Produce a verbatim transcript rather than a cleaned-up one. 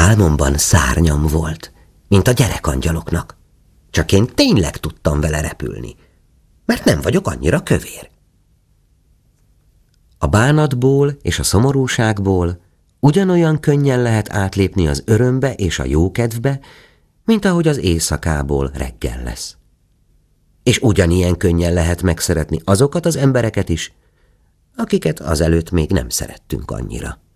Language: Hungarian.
Álmomban szárnyam volt, mint a gyerekangyaloknak. Csak én tényleg tudtam vele repülni, mert nem vagyok annyira kövér. A bánatból és a szomorúságból ugyanolyan könnyen lehet átlépni az örömbe és a jókedvbe, mint ahogy az éjszakából reggel lesz. És ugyanilyen könnyen lehet megszeretni azokat az embereket is, akiket azelőtt még nem szerettünk annyira.